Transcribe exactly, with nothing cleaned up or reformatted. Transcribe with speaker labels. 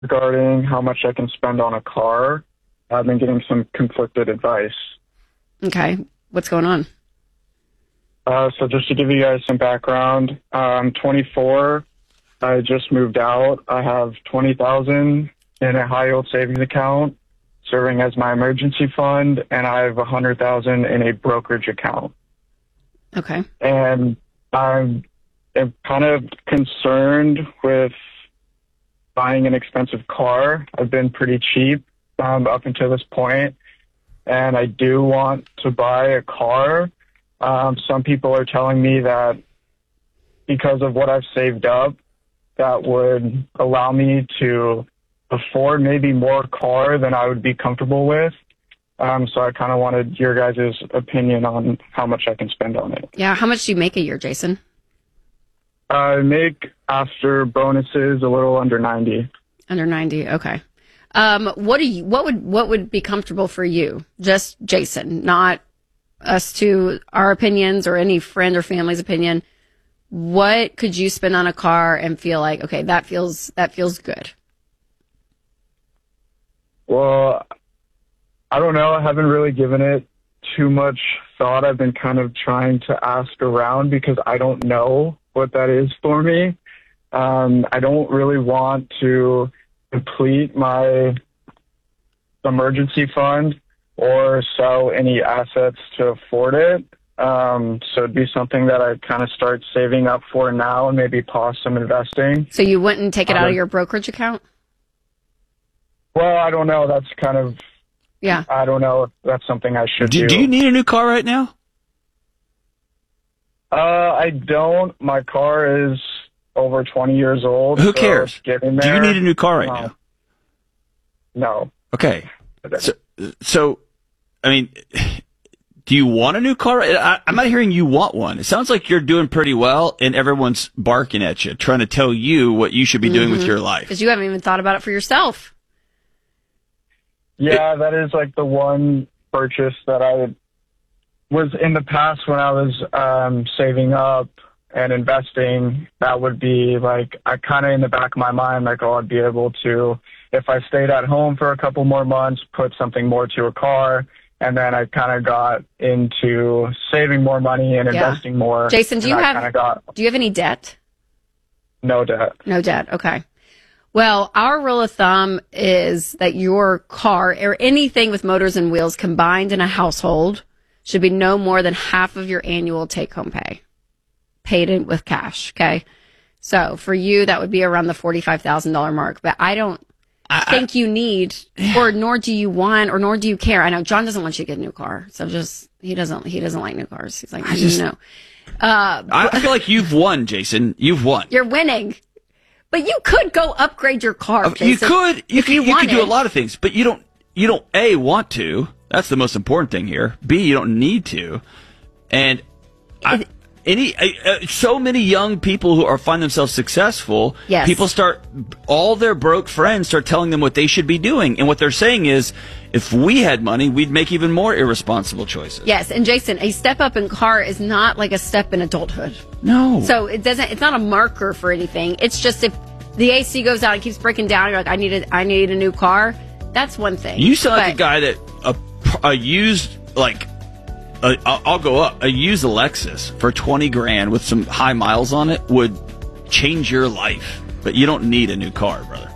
Speaker 1: regarding how much I can spend on a car. I've been getting some conflicted advice.
Speaker 2: Okay. What's going on?
Speaker 1: Uh, so just to give you guys some background, I'm twenty-four. I just moved out. I have twenty thousand dollars in a high yield savings account serving as my emergency fund, and I have one hundred thousand dollars in a brokerage account.
Speaker 2: Okay.
Speaker 1: And I'm, I'm kind of concerned with buying an expensive car. I've been pretty cheap um, up until this point, and I do want to buy a car. Um, some people are telling me that because of what I've saved up, that would allow me to afford maybe more car than I would be comfortable with. Um, so I kind of wanted your guys' opinion on how much I can spend on it.
Speaker 2: Yeah. How much do you make a year, Jason?
Speaker 1: I make, after bonuses, a little under ninety.
Speaker 2: Under ninety. Okay. Um, what do you, what would, what would be comfortable for you? Just Jason, not us to our opinions or any friend or family's opinion. What could you spend on a car and feel like, okay, that feels, that feels good?
Speaker 1: Well, I don't know. I haven't really given it too much thought. I've been kind of trying to ask around because I don't know what that is for me. Um, I don't really want to deplete my emergency fund or sell any assets to afford it. Um, so it'd be something that I'd kind of start saving up for now and maybe pause some investing.
Speaker 2: So you wouldn't take it
Speaker 1: um,
Speaker 2: out of your brokerage account?
Speaker 1: Well, I don't know. That's kind of,
Speaker 2: yeah.
Speaker 1: I don't know if that's something I should do.
Speaker 3: Do, do you need a new car right now?
Speaker 1: Uh, I don't. My car is over twenty years old.
Speaker 3: Who
Speaker 1: so
Speaker 3: cares?
Speaker 1: it's getting
Speaker 3: Do
Speaker 1: there.
Speaker 3: you need a new car right
Speaker 1: No.
Speaker 3: now?
Speaker 1: No.
Speaker 3: Okay. So, so, I mean, do you want a new car? I, I'm not hearing you want one. It sounds like you're doing pretty well, and everyone's barking at you, trying to tell you what you should be doing
Speaker 2: Mm-hmm.
Speaker 3: with your life.
Speaker 2: Because you haven't even thought about it for yourself.
Speaker 1: Yeah, that is like the one purchase that I was in the past when I was um, saving up and investing. That would be like, I kind of in the back of my mind, like, oh, I'd be able to, if I stayed at home for a couple more months, put something more to a car. And then I kind of got into saving more money and
Speaker 2: Yeah.
Speaker 1: investing more.
Speaker 2: Jason, do
Speaker 1: and
Speaker 2: you
Speaker 1: I
Speaker 2: have,
Speaker 1: kinda got
Speaker 2: do you have any debt?
Speaker 1: no debt.
Speaker 2: No debt. Okay. Well, our rule of thumb is that your car or anything with motors and wheels combined in a household should be no more than half of your annual take-home pay, paid in with cash. Okay. So for you, that would be around the forty-five thousand dollars mark, but I don't I, think you need, or nor do you want, or nor do you care. I know John doesn't want you to get a new car. So just, he doesn't, he doesn't like new cars. He's like,
Speaker 3: I just,
Speaker 2: no. Uh,
Speaker 3: I, I feel like you've won, Jason. You've won.
Speaker 2: You're winning. But you could go upgrade your car.
Speaker 3: Uh, you could, you
Speaker 2: if
Speaker 3: could,
Speaker 2: you,
Speaker 3: you could do a
Speaker 2: wanted.
Speaker 3: lot of things, but you don't, you don't, A, want to. That's the most important thing here. B, you don't need to. And I, any, uh, so many young people who are find themselves successful,
Speaker 2: Yes.
Speaker 3: people start, all their broke friends start telling them what they should be doing. And what they're saying is, if we had money, we'd make even more irresponsible choices.
Speaker 2: Yes, and Jason, a step up in car is not like a step in adulthood.
Speaker 3: No.
Speaker 2: So it doesn't. It's not a marker for anything. It's just if the A C goes out and keeps breaking down, you're like, I need a, I need a new car. That's one thing.
Speaker 3: You sound like
Speaker 2: But-
Speaker 3: a guy that a, a used like a, I'll go up a used Lexus for twenty grand with some high miles on it would change your life, but you don't need a new car, brother.